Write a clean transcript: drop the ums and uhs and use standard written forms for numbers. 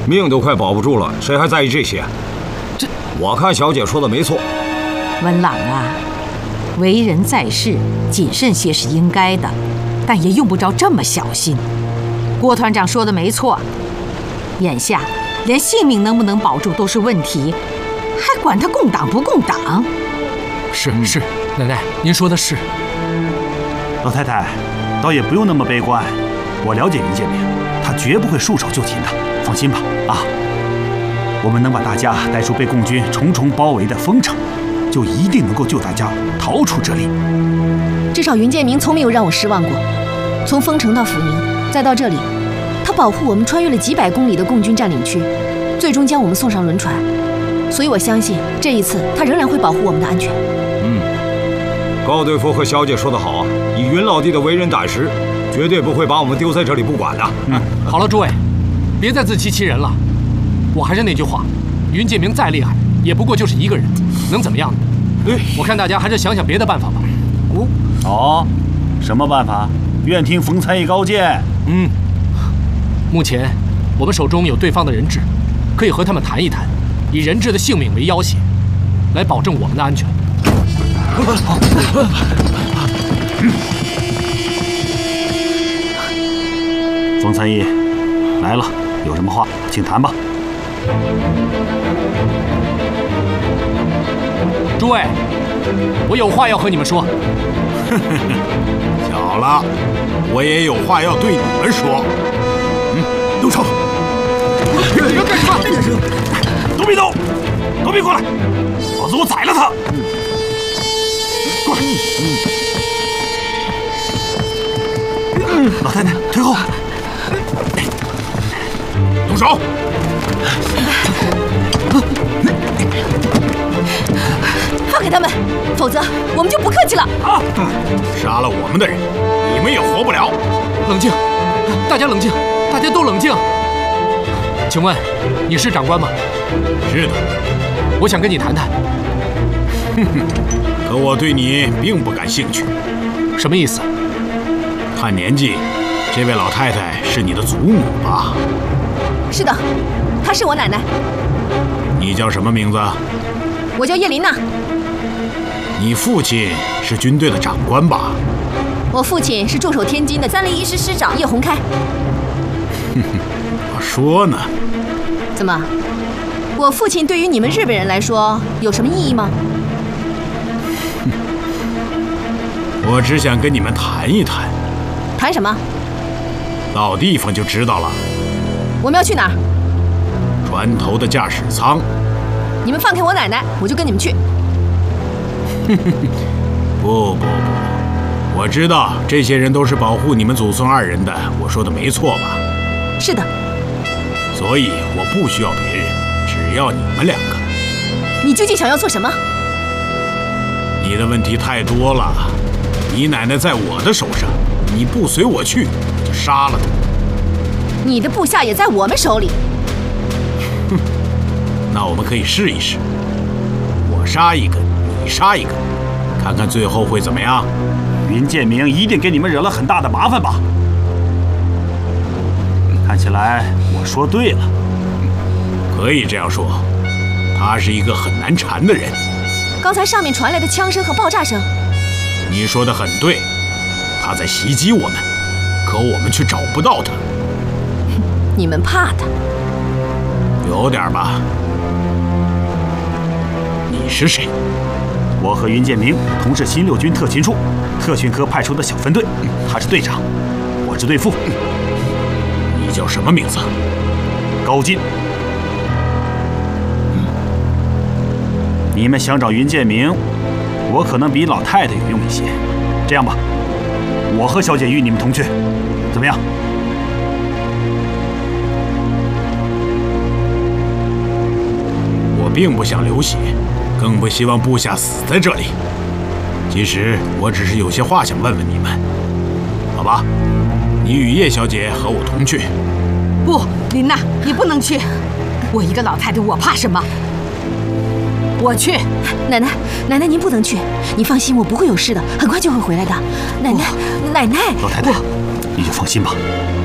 命都快保不住了，谁还在意这些？我看小姐说的没错。 文朗啊，为人在世，谨慎些是应该的，但也用不着这么小心。郭团长说的没错，眼下连性命能不能保住都是问题，还管他共党不共党？ 是，奶奶，您说的是。 老太太，倒也不用那么悲观。我了解云建明，他绝不会束手就擒的，放心吧。啊，我们能把大家带出被共军重重包围的丰城，就一定能够救大家逃出这里。 至少云建明从没有让我失望过。从丰城到阜宁，再到这里，他保护我们穿越了几百公里的共军占领区，最终将我们送上轮船。所以我相信这一次他仍然会保护我们的安全。 高队夫和小姐说得好，以云老弟的为人胆识，绝对不会把我们丢在这里不管的。 好了，诸位，别再自欺欺人了。我还是那句话，云建明再厉害，也不过就是一个人，能怎么样呢？我看大家还是想想别的办法吧。 哦，什么办法？愿听冯参议高见。 目前我们手中有对方的人质，可以和他们谈一谈，以人质的性命为要挟，来保证我们的安全。 冯参议来了，有什么话请谈吧。 诸位，我有话要和你们说。 巧了，我也有话要对你们说。 动手！ 你要干什么？ 都别动！都别过来，否则我宰了他！过来！老太太，退后！ 动手！ 放开他们，否则我们就不客气了。 啊！ 杀了我们的人，你们也活不了。 冷静，大家冷静，大家都冷静。请问你是长官吗？ 是的， 我想跟你谈谈。 可我对你并不感兴趣。 什么意思？ 看年纪，这位老太太是你的祖母吧？ 是的，她是我奶奶。 你叫什么名字？ 我叫叶琳娜。 你父亲是军队的长官吧？ 我父亲是驻守天津的301师师长叶洪开。 我说呢。 怎么？我父亲对于你们日本人来说有什么意义吗？ 我只想跟你们谈一谈。 谈什么？ 到地方就知道了。 我们要去哪儿？ 船头的驾驶舱。 你们放开我奶奶，我就跟你们去。 不，我知道这些人都是保护你们祖孙2人的，我说的没错吧？ 是的。 所以我不需要别人，只要你们2个。 你究竟想要做什么？ 你的问题太多了。你奶奶在我的手上，你不随我去，我就杀了她。 你的部下也在我们手里。 那我们可以试一试，我杀一个，你杀一个，看看最后会怎么样。 云建明一定给你们惹了很大的麻烦吧？看起来我说对了。 可以这样说，他是一个很难缠的人。 刚才上面传来的枪声和爆炸声。 你说的很对，他在袭击我们，可我们却找不到他。 你们怕他？ 有点吧。你是谁？ 我和云建明同是新6军特勤处特训科派出的小分队，他是队长，我是队副。 你叫什么名字？ 高进。你们想找云建明，我可能比老太太有用一些。这样吧，我和小姐与你们同去，怎么样？ 我并不想流血，更不希望部下死在这里。其实我只是有些话想问问你们，好吧？你与叶小姐和我同去。 不，琳娜，你不能去。我一个老太太，我怕什么？我去。 奶奶，您不能去。你放心，我不会有事的，很快就会回来的。奶奶， 老太太，你就放心吧。